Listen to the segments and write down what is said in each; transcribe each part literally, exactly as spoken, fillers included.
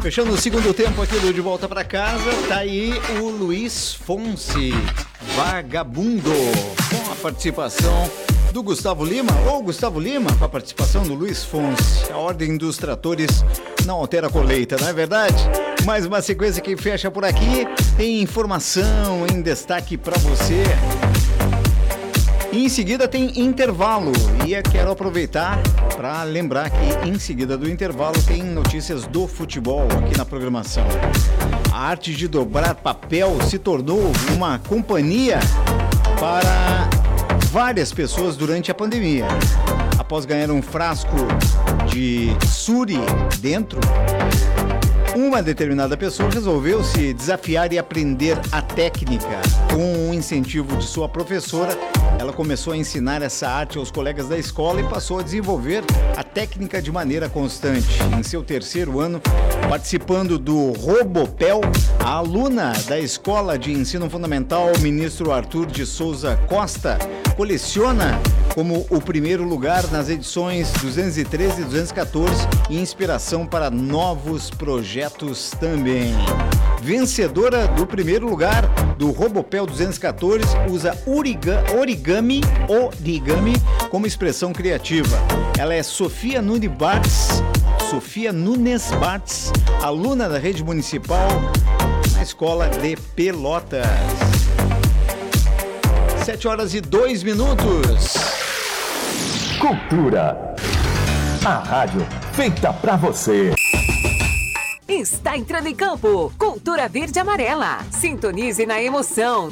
Fechando o segundo tempo aqui do De Volta Pra Casa, tá aí o Luiz Fonsi, Vagabundo, com a participação do Gustavo Lima, ou Gustavo Lima, com a participação do Luiz Fonsi. A ordem dos tratores não altera a colheita, não é verdade? Mais uma sequência que fecha por aqui, tem informação em destaque pra você. E em seguida tem intervalo, e eu quero aproveitar para lembrar que em seguida do intervalo tem notícias do futebol aqui na programação. A arte de dobrar papel se tornou uma companhia para várias pessoas durante a pandemia. Após ganhar um frasco de suri dentro, uma determinada pessoa resolveu se desafiar e aprender a técnica. Com o incentivo de sua professora, ela começou a ensinar essa arte aos colegas da escola e passou a desenvolver a técnica de maneira constante. Em seu terceiro ano, participando do Robopel, a aluna da Escola de Ensino Fundamental, Ministro Arthur de Souza Costa, coleciona como o primeiro lugar nas edições duzentos e treze e duzentos e quatorze e inspiração para novos projetos também. Vencedora do primeiro lugar do Robopel duzentos e quatorze usa origa, origami, origami como expressão criativa. Ela é Sofia Nunes Bartz, Sofia Nunes Bartz, aluna da rede municipal na escola de Pelotas. Sete horas e dois minutos. Cultura. A rádio feita pra você. Está entrando em campo. Cultura Verde e Amarela. Sintonize na emoção.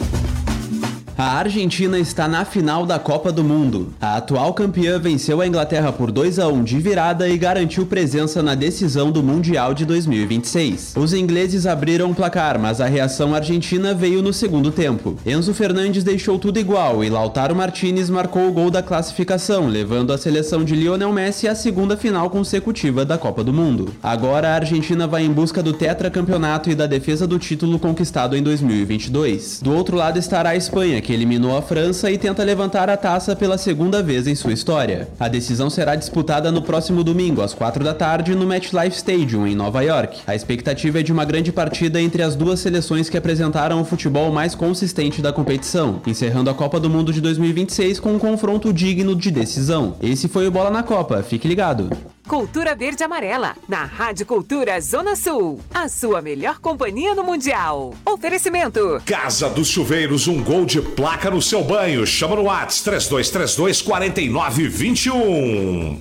A Argentina está na final da Copa do Mundo. A atual campeã venceu a Inglaterra por dois a um de virada e garantiu presença na decisão do Mundial de dois mil e vinte e seis. Os ingleses abriram o placar, mas a reação argentina veio no segundo tempo. Enzo Fernandes deixou tudo igual e Lautaro Martinez marcou o gol da classificação, levando a seleção de Lionel Messi à segunda final consecutiva da Copa do Mundo. Agora a Argentina vai em busca do tetracampeonato e da defesa do título conquistado em dois mil e vinte e dois. Do outro lado estará a Espanha, que eliminou a França e tenta levantar a taça pela segunda vez em sua história. A decisão será disputada no próximo domingo, às quatro da tarde, no MetLife Stadium, em Nova York. A expectativa é de uma grande partida entre as duas seleções que apresentaram o futebol mais consistente da competição, encerrando a Copa do Mundo de dois mil e vinte e seis com um confronto digno de decisão. Esse foi o Bola na Copa, fique ligado. Cultura Verde e Amarela, na Rádio Cultura Zona Sul. A sua melhor companhia no Mundial. Oferecimento. Casa dos Chuveiros, um gol de placa no seu banho. Chama no WhatsApp três dois três dois, quatro nove dois um.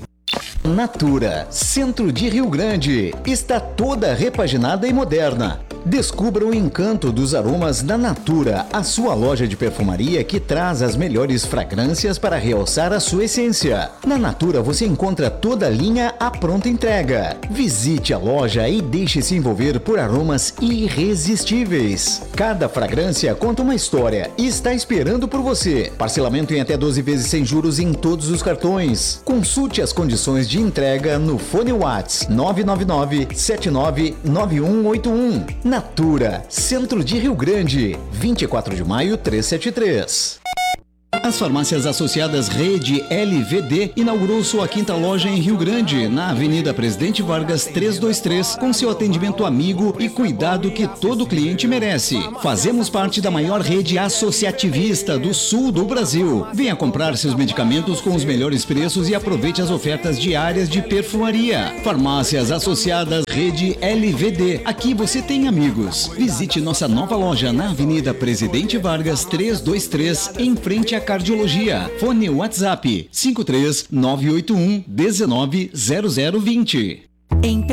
Natura, centro de Rio Grande, está toda repaginada e moderna. Descubra o encanto dos aromas da Natura, a sua loja de perfumaria que traz as melhores fragrâncias para realçar a sua essência. Na Natura você encontra toda a linha à pronta entrega. Visite a loja e deixe-se envolver por aromas irresistíveis. Cada fragrância conta uma história e está esperando por você. Parcelamento em até doze vezes sem juros em todos os cartões. Consulte as condições de entrega no fone WhatsApp nove nove nove, sete nove nove um oito um. Natura, Centro de Rio Grande, vinte e quatro de maio, trezentos e setenta e três. As farmácias associadas Rede L V D inaugurou sua quinta loja em Rio Grande, na Avenida Presidente Vargas trezentos e vinte e três, com seu atendimento amigo e cuidado que todo cliente merece. Fazemos parte da maior rede associativista do sul do Brasil. Venha comprar seus medicamentos com os melhores preços e aproveite as ofertas diárias de perfumaria. Farmácias associadas Rede L V D. Aqui você tem amigos. Visite nossa nova loja na Avenida Presidente Vargas trezentos e vinte e três, em frente à Cardiologia. Fone WhatsApp cinco três nove oito um um nove zero zero dois zero. Em